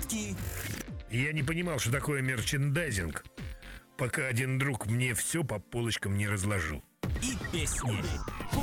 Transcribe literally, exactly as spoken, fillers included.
Шутки. Я не понимал, что такое мерчендайзинг, пока один друг мне все по полочкам не разложил. И песни.